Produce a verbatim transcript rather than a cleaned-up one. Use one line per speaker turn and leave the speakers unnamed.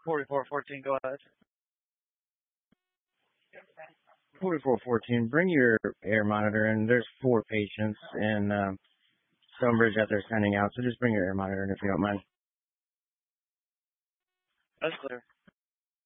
forty-four fourteen, go ahead.
forty-four fourteen, bring your air monitor in. There's four patients in um, Stonebridge that they're sending out, so just bring your air monitor in if you don't mind.
That's clear.